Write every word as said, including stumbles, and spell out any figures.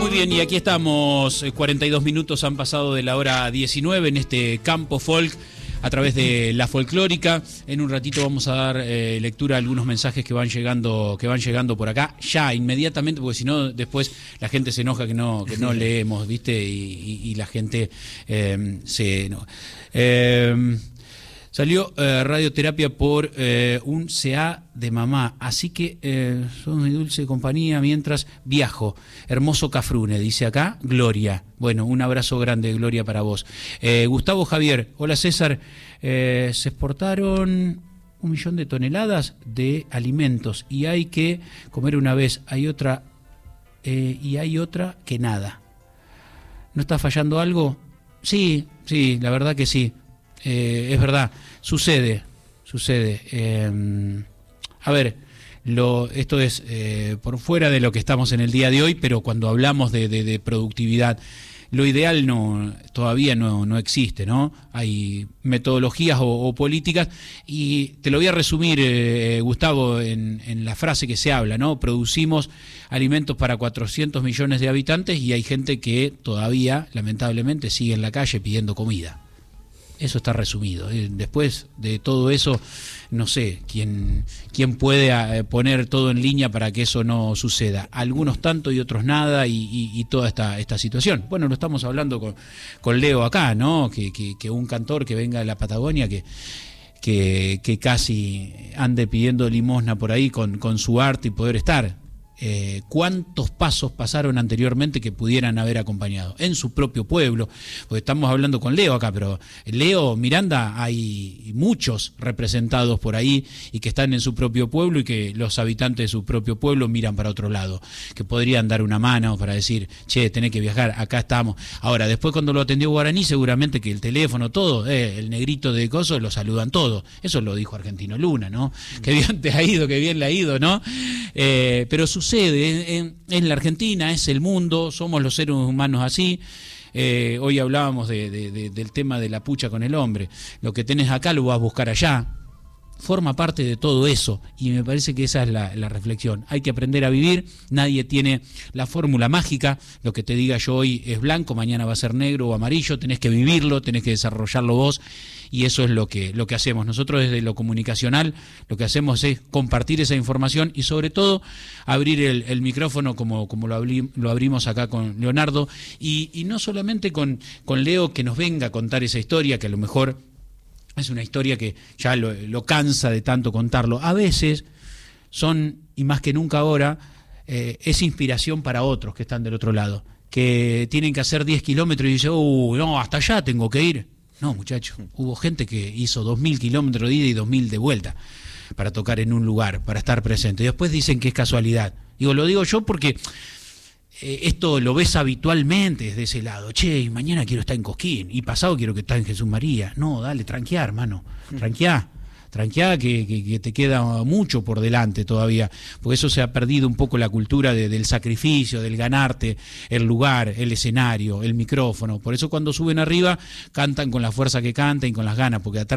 Muy bien, y aquí estamos, cuarenta y dos minutos han pasado de la hora diecinueve en este campo folk a través de la folclórica. En un ratito vamos a dar eh, lectura a algunos mensajes que van llegando que van llegando por acá, ya inmediatamente, porque si no después la gente se enoja que no que no leemos, ¿viste? Y, y, y la gente eh, se... No. Eh, Salió eh, radioterapia por eh, un C A de mamá, así que eh, son mi dulce compañía mientras viajo. Hermoso Cafrune, dice acá, Gloria. Bueno, un abrazo grande, Gloria, para vos. Eh, Gustavo Javier, hola César, eh, se exportaron un millón de toneladas de alimentos y hay que comer una vez, hay otra, eh, y hay otra que nada. ¿No está fallando algo? Sí, sí, la verdad que sí. Eh, es verdad, sucede, sucede. Eh, a ver, lo, esto es eh, por fuera de lo que estamos en el día de hoy, pero cuando hablamos de, de, de productividad, lo ideal no todavía no, no existe, ¿no? Hay metodologías o, o políticas, y te lo voy a resumir, eh, Gustavo, en, en la frase que se habla, ¿no? Producimos alimentos para cuatrocientos millones de habitantes y hay gente que todavía, lamentablemente, sigue en la calle pidiendo comida. Eso está resumido. Después de todo eso, no sé quién, quién puede poner todo en línea para que eso no suceda. Algunos tanto y otros nada, y, y, y toda esta, esta situación. Bueno, lo estamos hablando con, con Leo acá, ¿no? Que, que, que un cantor que venga de la Patagonia, que, que, que casi ande pidiendo limosna por ahí con, con su arte y poder estar. Eh, cuántos pasos pasaron anteriormente que pudieran haber acompañado en su propio pueblo, porque estamos hablando con Leo acá, pero Leo Miranda hay muchos representados por ahí y que están en su propio pueblo y que los habitantes de su propio pueblo miran para otro lado, que podrían dar una mano para decir, che, tenés que viajar, acá estamos. Ahora, después cuando lo atendió Guaraní, seguramente que el teléfono, todo, eh, el negrito de coso, lo saludan todos. Eso lo dijo Argentino Luna, ¿no? Que bien te ha ido, que bien le ha ido, ¿no? Eh, pero sus sucede en, en la Argentina, es el mundo, somos los seres humanos así. Eh, hoy hablábamos de, de, de, del tema de la pucha con el hombre. Lo que tenés acá lo vas a buscar allá. Forma parte de todo eso, y me parece que esa es la, la reflexión. Hay que aprender a vivir, nadie tiene la fórmula mágica, lo que te diga yo hoy es blanco, mañana va a ser negro o amarillo, tenés que vivirlo, tenés que desarrollarlo vos, y eso es lo que, lo que hacemos. Nosotros desde lo comunicacional lo que hacemos es compartir esa información y sobre todo abrir el, el micrófono como, como lo, abri, lo abrimos acá con Leonardo, y, y no solamente con, con Leo, que nos venga a contar esa historia, que a lo mejor es una historia que ya lo, lo cansa de tanto contarlo. A veces son, y más que nunca ahora, eh, es inspiración para otros que están del otro lado, que tienen que hacer diez kilómetros y dicen, uh, no, hasta allá tengo que ir. No, muchachos, hubo gente que hizo dos mil kilómetros de ida y dos mil de vuelta para tocar en un lugar, para estar presente. Y después dicen que es casualidad. Digo, lo digo yo porque eh, esto lo ves habitualmente desde ese lado. Che, y mañana quiero estar en Cosquín, y pasado quiero que estar en Jesús María. No, dale, tranqueá, hermano, tranqueá. Tranqueá, que, que, que te queda mucho por delante todavía, porque eso se ha perdido un poco la cultura de, del sacrificio, del ganarte el lugar, el escenario, el micrófono. Por eso cuando suben arriba cantan con la fuerza que cantan y con las ganas, porque atrás